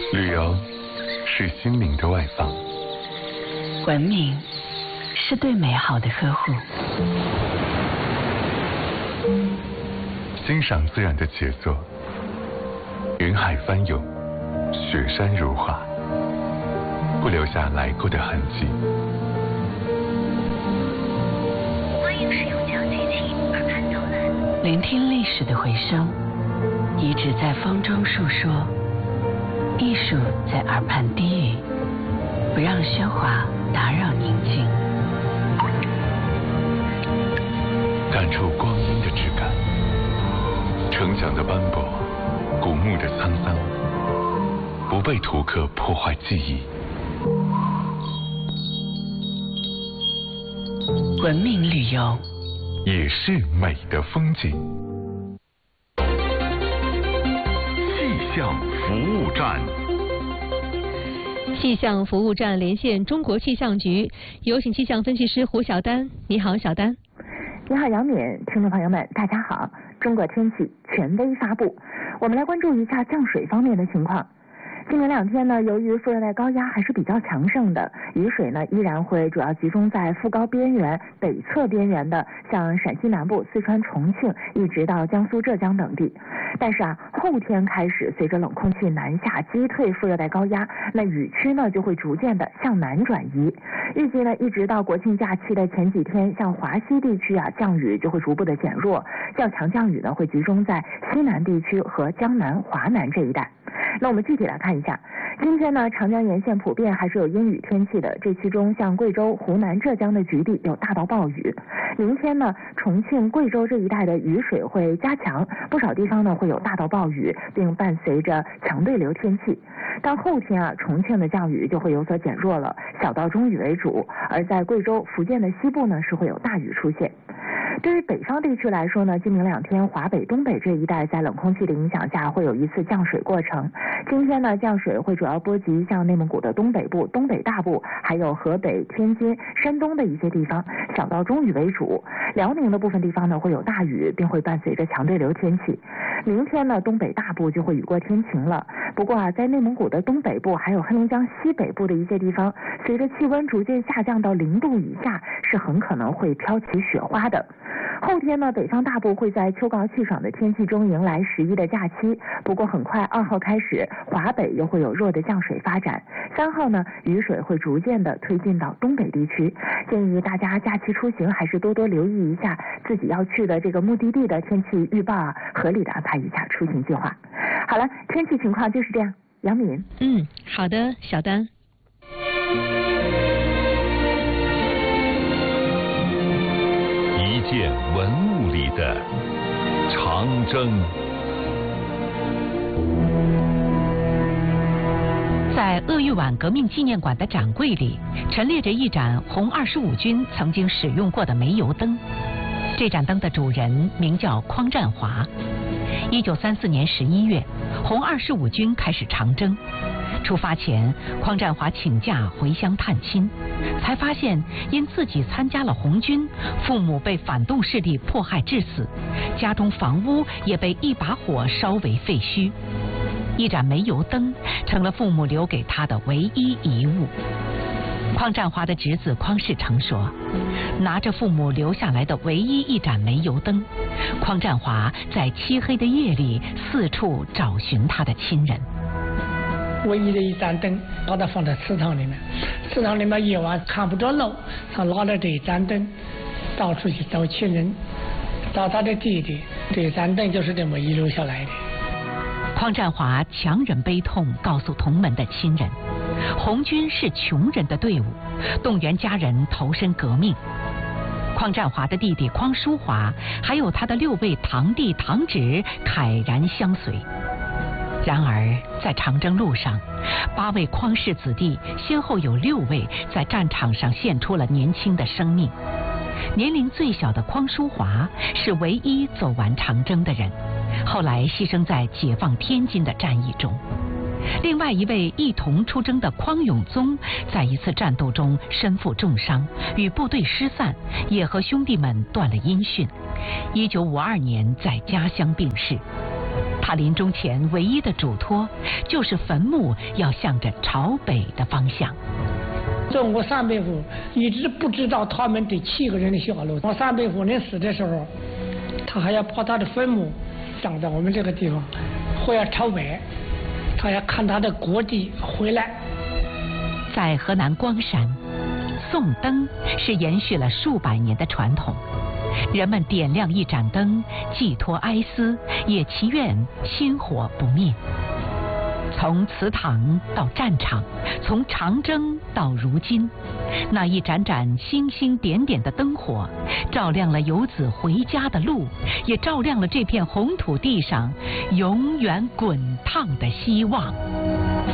旅游是心灵的外放， 文明是对美好的呵护， 欣赏自然的杰作，云海翻涌，雪山如画，不留下来过的痕迹。 欢迎使用讲解器耳畔导览，聆听历史的回声，遗址在风中述说，艺术在耳畔低语，不让喧哗打扰宁静， 感触光阴的质感，城墙的斑驳，古墓的沧桑，不被图刻破坏记忆。 文明旅游也是美的风景。 气象服务站。 气象服务站连线中国气象局，有请气象分析师胡晓丹。你好，小丹。 你好，杨敏，听众朋友们，大家好。中国天气权威发布，我们来关注一下降水方面的情况。今明两天呢，由于副热带高压还是比较强盛的，雨水呢依然会主要集中在副高边缘、北侧边缘的，像陕西南部、四川、重庆，一直到江苏、浙江等地。但是后天开始，随着冷空气南下击退副热带高压，那雨区呢就会逐渐的向南转移。预计呢，一直到国庆假期的前几天，像华西地区降雨就会逐步的减弱，较强降雨呢会集中在西南地区和江南、华南这一带。那我们具体来看一下，今天呢，长江沿线普遍还是有阴雨天气的，这其中像贵州、湖南、浙江的局地有大到暴雨。明天呢，重庆、贵州这一带的雨水会加强，不少地方呢会有大到暴雨，并伴随着强对流天气。到后天重庆的降雨就会有所减弱了，小到中雨为主，而在贵州、福建的西部呢是会有大雨出现。对于北方地区来说呢，今明两天华北、东北这一带在冷空气的影响下会有一次降水过程。今天呢，降水会主要波及像内蒙古的东北部、东北大部，还有河北、天津、山东的一些地方，小到中雨为主。辽宁的部分地方呢会有大雨，并会伴随着强对流天气。明天呢，东北大部就会雨过天晴了。不过在内蒙古的东北部还有黑龙江西北部的一些地方，随着气温逐渐下降到0度以下，是很可能会飘起雪花的。后天呢，北方大部会在秋高气爽的天气中迎来11的假期。不过很快2号开始，华北又会有弱的降水发展。3号呢，雨水会逐渐的推进到东北地区。建议大家假期出行还是多多留意一下自己要去的这个目的地的天气预报合理的安排一下出行计划。好了，天气情况就是这样。杨敏。 好的，小丹。 一件文物里的长征。 在鄂豫皖革命纪念馆的展柜里，陈列着一盏红25军曾经使用过的煤油灯。这盏灯的主人名叫匡占华。1934年11月，红25军开始长征。出发前，匡占华请假回乡探亲，才发现因自己参加了红军，父母被反动势力迫害致死，家中房屋也被一把火烧为废墟。一盏煤油灯成了父母留给他的唯一遗物。匡占华的侄子匡世成说，拿着父母留下来的唯一一盏煤油灯，匡占华在漆黑的夜里四处找寻他的亲人。 唯一的一盏灯，把它放在祠堂里面，祠堂里面夜晚看不着路，他拿着这一盏灯到处去找亲人，找他的弟弟。这盏灯就是这么遗留下来的。 匡占华强忍悲痛告诉同门的亲人，红军是穷人的队伍，动员家人投身革命。匡占华的弟弟匡淑华还有他的6位堂弟堂侄慨然相随。然而在长征路上，8位匡氏子弟先后有6位在战场上献出了年轻的生命。年龄最小的匡淑华是唯一走完长征的人，后来牺牲在解放天津的战役中。另外一位一同出征的匡永宗，在一次战斗中身负重伤，与部队失散，也和兄弟们断了音讯。1952年在家乡病逝。 他临终前唯一的嘱托，就是坟墓要向着朝北的方向。 中国三伯父一直不知道他们这7个人的下落。我三伯父临死的时候，他还要把他的坟墓葬在我们这个地方，或要朝北，他要看他的国地回来。 在河南光山，送灯是延续了数百年的传统。人们点亮一盏灯，寄托哀思，也祈愿薪火不灭。从祠堂到战场，从长征到如今，那一盏盏星星点点的灯火，照亮了游子回家的路，也照亮了这片红土地上永远滚烫的希望。